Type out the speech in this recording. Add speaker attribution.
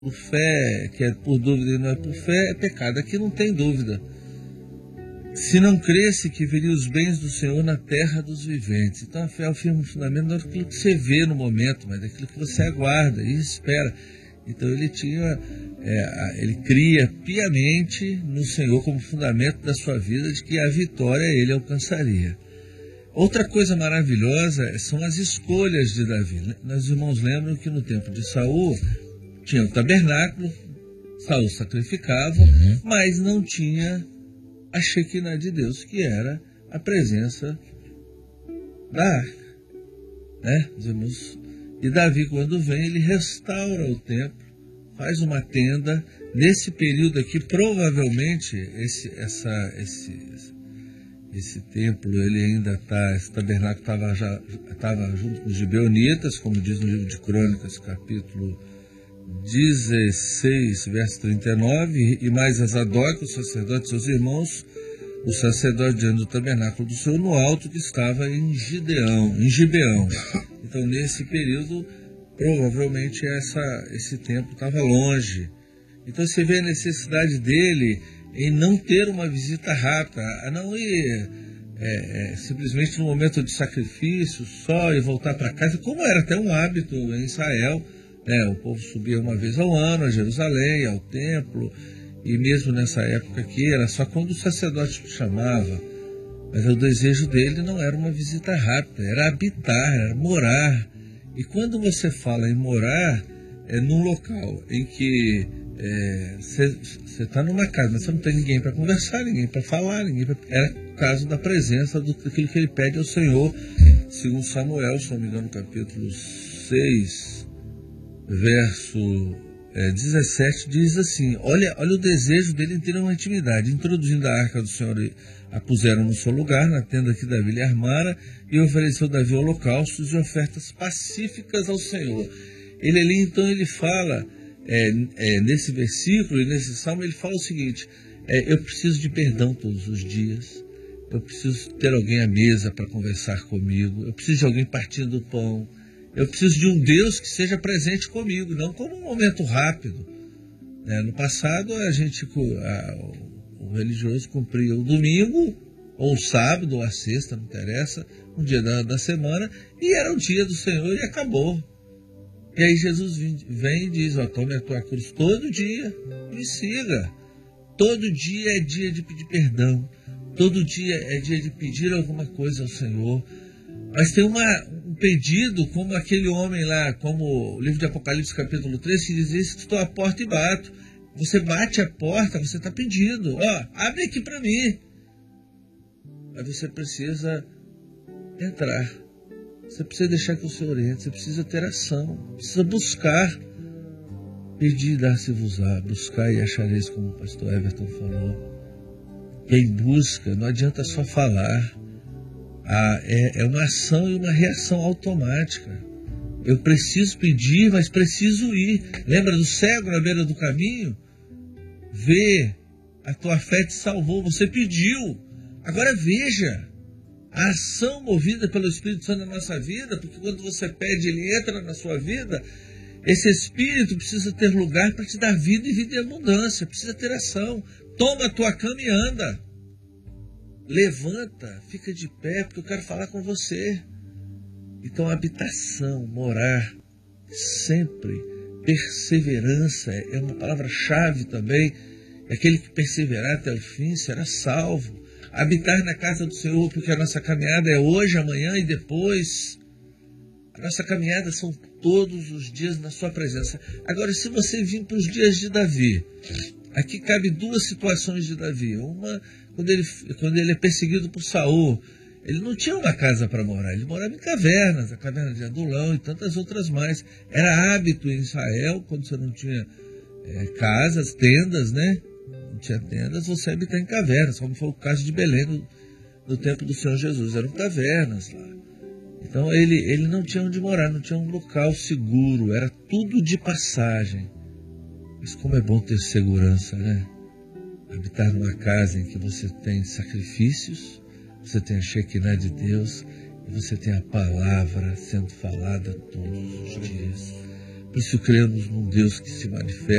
Speaker 1: por fé, que é por dúvida e não é por fé, é pecado. Aqui não tem dúvida. Se não cresce que viria os bens do Senhor na terra dos viventes. Então a fé é o firme fundamento não é aquilo que você vê no momento, mas é aquilo que você aguarda e espera. Então ele cria piamente no Senhor como fundamento da sua vida de que a vitória ele alcançaria. Outra coisa maravilhosa são as escolhas de Davi. Nós irmãos lembram que no tempo de Saul tinha o tabernáculo, Saul sacrificava, mas não tinha a Shekinah de Deus, que era a presença da arca. Né? E Davi, quando vem, ele restaura o templo, faz uma tenda. Nesse período aqui, provavelmente, esse templo, ele ainda está, esse tabernáculo estava junto com os gibeonitas, como diz no livro de Crônicas, capítulo 16, verso 39, e mais a Zadok, o sacerdote e seus irmãos, o sacerdote diante do tabernáculo do Senhor no alto que estava em Gibeão. Então, nesse período, provavelmente esse templo estava longe. Então, você vê a necessidade dele em não ter uma visita rápida, a não ir simplesmente no momento de sacrifício só e voltar para casa, como era até um hábito em Israel. O povo subia uma vez ao ano a Jerusalém, ao templo, e mesmo nessa época aqui era só quando o sacerdote chamava. Mas o desejo dele não era uma visita rápida, era habitar, era morar. E quando você fala em morar, é num local em que você está numa casa, mas você não tem ninguém para conversar, ninguém para falar, era o caso da presença daquilo que ele pede ao Senhor, segundo Samuel, se não me engano, capítulo 6, verso 17, diz assim: olha o desejo dele em ter uma intimidade. Introduzindo a arca do Senhor, a puseram no seu lugar, na tenda que Davi lhe armara, e ofereceu Davi holocaustos e ofertas pacíficas ao Senhor. Ele ali, então, ele fala, nesse versículo e nesse salmo, ele fala o seguinte: eu preciso de perdão todos os dias, eu preciso ter alguém à mesa para conversar comigo, eu preciso de alguém partindo o pão, eu preciso de um Deus que seja presente comigo, não como um momento rápido. No passado, o religioso cumpria o domingo, ou o sábado, ou a sexta, não interessa, um dia da semana, e era o dia do Senhor e acabou. E aí Jesus vem e diz: tome a tua cruz todo dia, me siga. Todo dia é dia de pedir perdão, todo dia é dia de pedir alguma coisa ao Senhor. Mas tem um pedido, como aquele homem lá, como o livro de Apocalipse capítulo 3, que diz isso: estou à porta e bato. Você bate a porta, você está pedindo: abre aqui para mim. Mas você precisa entrar. Você precisa deixar que o Senhor entre. Você precisa ter ação. Precisa buscar. Pedir, dar-se-vos-á. Buscar e achareis, como o pastor Everton falou. Quem busca, não adianta só falar. É uma ação e uma reação automática. Eu preciso pedir, mas preciso ir. Lembra do cego na beira do caminho? Vê, a tua fé te salvou. Você pediu. Agora veja a ação movida pelo Espírito Santo na nossa vida, porque quando você pede, ele entra na sua vida. Esse Espírito precisa ter lugar para te dar vida e vida em abundância. Precisa ter ação. Toma a tua cama e anda. Levanta, fica de pé, porque eu quero falar com você. Então, habitação, morar, sempre. Perseverança é uma palavra-chave também. Aquele que perseverar até o fim será salvo. Habitar na casa do Senhor, porque a nossa caminhada é hoje, amanhã e depois. A nossa caminhada são todos os dias na sua presença. Agora, se você vir para os dias de Davi, aqui cabe duas situações de Davi. Uma, quando ele é perseguido por Saul, ele não tinha uma casa para morar, ele morava em cavernas, a caverna de Adulão e tantas outras mais. Era hábito em Israel, quando você não tinha casas, tendas, né? Não tinha tendas, você habitar em cavernas, como foi o caso de Belém no tempo do Senhor Jesus. Eram cavernas lá. Então ele não tinha onde morar, não tinha um local seguro, era tudo de passagem. Mas como é bom ter segurança, né? Habitar numa casa em que você tem sacrifícios, você tem a Shekinah de Deus e você tem a palavra sendo falada todos os dias. Isso cremos num Deus que se manifesta